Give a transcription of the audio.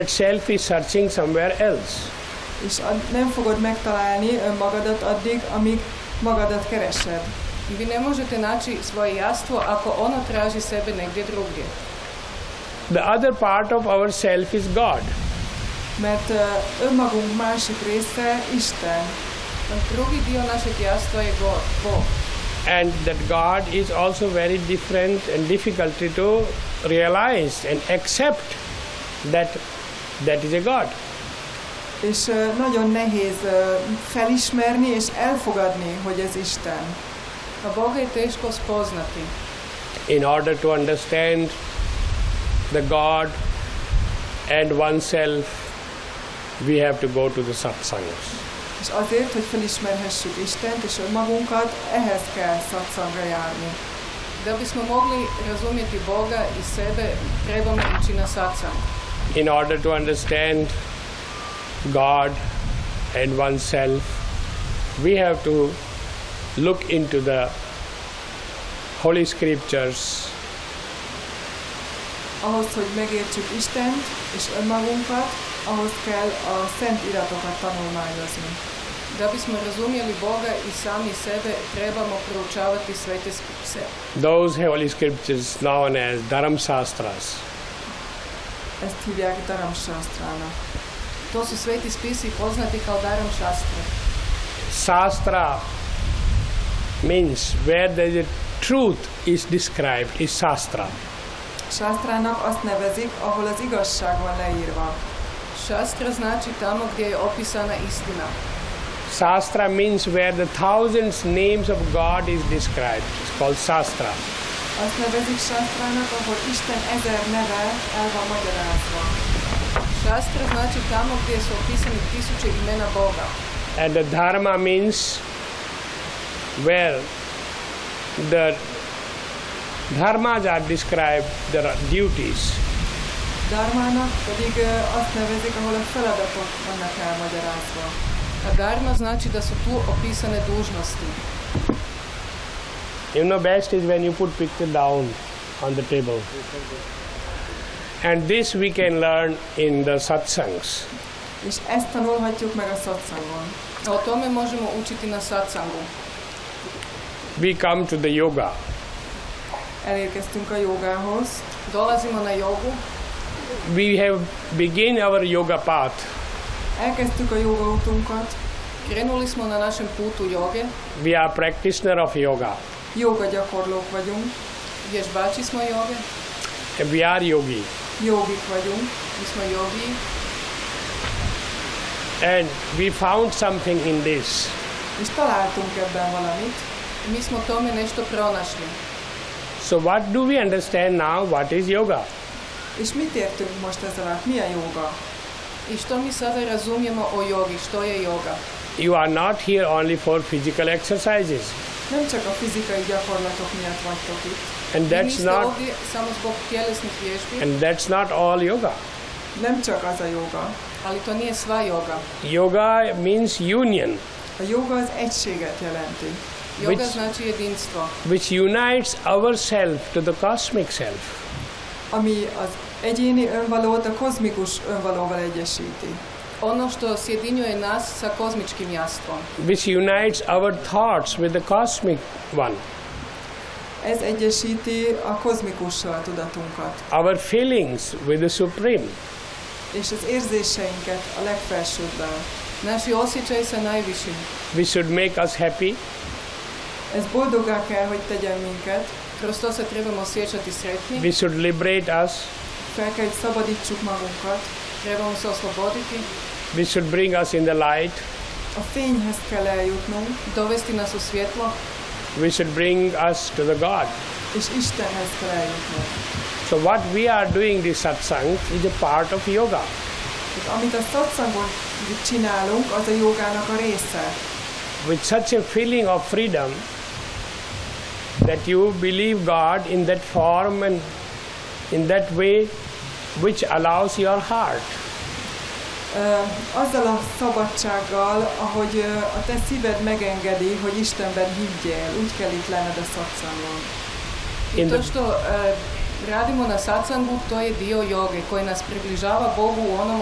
Self is searching somewhere else. És nem fogod megtalálni önmagadat addig, amíg magadat keresed. Vi ne možete naći svoje jastvo ako ono traži sebe negdje drugdje. The other part of our self is God. Mert önmagunk másik része Isten. Drugi dio našeg jastva je Bog. And that God is also very different and difficult to realize and accept that is a God. És nagyon nehéz felismerni és elfogadni, hogy ez Isten. A Boga je teško spoznati. In order to understand the God and oneself, we have to go to the satsangs. És azért, hogy felismerhessük Istent és önmagunkat, ehhez kell satsangra járni. Da bismo mogli razumjeti Boga i sebe, trebamo ići na satsang. In order to understand God and oneself, we have to look into the Holy Scriptures. Ahhoz, hogy megértsük Istent és önmagunkat, ahhoz kell a szent iratokat tanulmányozni. Da bismo razumjeli Boga i sami sebe, trebamo proučavati svete spise. Those Holy Scriptures known as Dharam Shastras. Ezt hívják Dharam Shastrának. To su sveti spisi poznati kao Dharam Shastra. Shastra means where the truth is described is Shastra. Shastrának azt nevezik, ahol az igazság van leírva. Shastra znači tamo gdje je opisana istina. Shastra means where the thousands names of God is described. It's called Shastra. Azt nevezik Shastrának, ahol Isten 1000 neve el van magyarázva. Shastra znači tamo gdje su opisani tisuće imena Boga. And the Dharma means where the dharmas are described, there are duties. Dharmának pedig azt nevezik, ahol a feladatok vannak elmagyarázva. A dharma znači da su tu opisane dužnosti. You know, best is when you put picture down on the table. And this we can learn in the satsangs. És ezt tanulhatjuk meg a satsangon. O tome možemo učiti na satsangu. We come to the yoga. Elérkeztünk a jogához. Dolazimo na jogu. We have begun our yoga path. Elkezdtük a joga utunkat. Krenuli smo na našem putu joge. We are practitioner of yoga. Joga gyakorlók vagyunk. Vježbači smo joge. We are yogi. Jogik vagyunk. Mi smo jogi. And we found something in this. És találtunk ebben valamit. Mi smo tome nešto pronašli. So what do we understand now? What is yoga? És mit értünk most ez alatt? Mi a joga? I što mi sada razumijemo o jogi? Što je joga? You are not here only for physical exercises. Nem csak a fizikai gyakorlatok miatt vagytok itt. And Vi that's niste not ovdje samo zbog tjelesnih vježbi, and that's not all yoga. Nem csak az a joga. ali to nije sva joga. Yoga means union, A joga az egységet jelenti. Joga znači jedinstvo, which unites ourself to the cosmic self. Ami az egyéni önvalót a kozmikus önvalóval egyesíti. ono što sjedinjuje nas sa kozmičkim jastvom. Which unites our thoughts with the cosmic one. Ez egyesíti a kozmikussal tudatunkat. Our feelings with the supreme. És az érzéseinket a legfelsőbbel. Naši osjećaj sa najvišim. Which should make us happy. Ez boldoggá kell, hogy tegyen minket. Kroz to se trebamo osjećati sretni. Which should liberate us. Fel kell, hogy szabadítsuk magunkat. Trebamo se osloboditi. Which should bring us in the light. A fényhez kell eljutnunk. Dovesti nas u svjetlo. Which should bring us to the God. És Istenhez kell eljutnunk. So what we are doing this satsang is a part of yoga. Amit a satsangon csinálunk, az a jogának a része. With such a feeling of freedom that you believe God in that form and in that way which allows your heart. Azzal a szabadsággal, ahogy a te szíved megengedi, hogy Istenben higgyél, úgy kell itt lenned a satsangon. To što radimo na satsangu, to je dio joge koji nas približava Bogu u onom